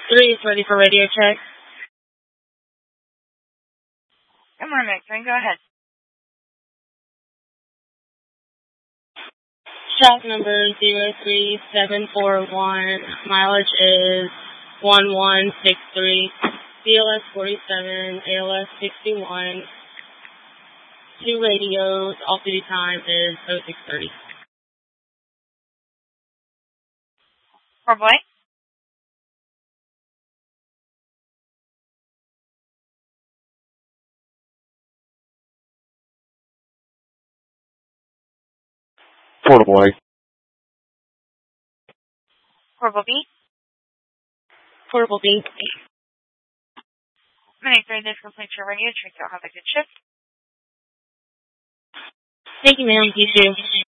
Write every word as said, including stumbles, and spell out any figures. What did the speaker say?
Three is ready for radio check. Good morning, X-Ray. Go ahead. Shop number zero three seven four one. Mileage is one one six three. B L S forty-seven, A L S sixty-one. Two radios. Off-duty time is oh six thirty. Four boy. Portable A. Portable B. Portable B. X-Ray, this completes your radio check. Y'all have a good shift. Thank you, ma'am. You too.